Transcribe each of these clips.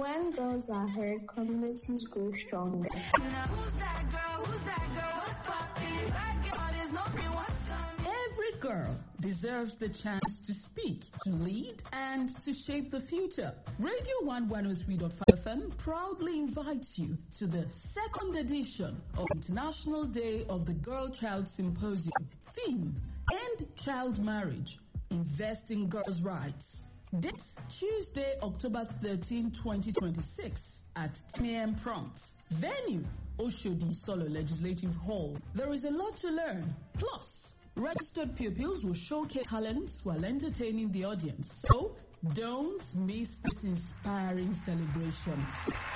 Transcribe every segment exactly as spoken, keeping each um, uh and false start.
when girls are heard, communities grow stronger. Every girl deserves the chance to speak, to lead, and to shape the future. Radio one one oh three point five F M proudly invites you to the second edition of International Day of the Girl Child Symposium. Theme: End Child Marriage, Invest in Girls' Rights. Date: Tuesday, October thirteenth, twenty twenty-six at ten a m prompt. Venue: Oshodi Solo Legislative Hall. There is a lot to learn. Plus, registered pupils will showcase talents while entertaining the audience. So, don't miss this inspiring celebration.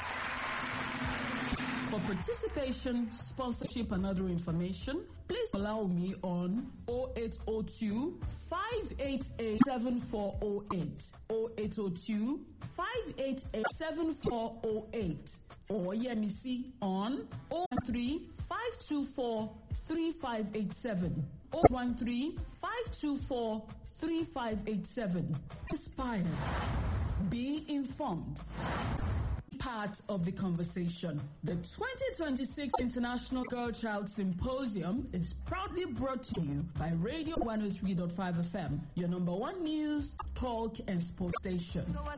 For participation, sponsorship, and other information, please allow me on oh eight oh two, five eight eight, seven four oh eight, oh eight oh two, five eight eight, seven four oh eight, or Yemisi on oh one three, five two four, three five eight seven, oh one three, five two four, three five eight seven. Inspire. Be informed. Part of the conversation. The twenty twenty-six International Girl Child Symposium is proudly brought to you by Radio one oh three point five F M, your number one news, talk, and sports station.